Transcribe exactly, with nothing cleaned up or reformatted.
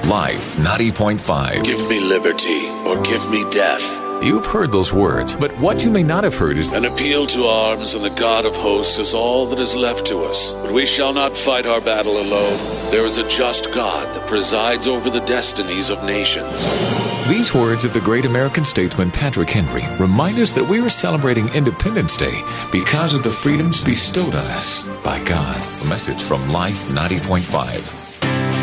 Life ninety point five. Give me liberty or give me death. You've heard those words, but what you may not have heard is An appeal to arms and the God of hosts is all that is left to us. But we shall not fight our battle alone. There is a just God that presides over the destinies of nations. These words of the great American statesman Patrick Henry remind us that we are celebrating Independence Day because of the freedoms bestowed on us by God. A message from Life ninety point five.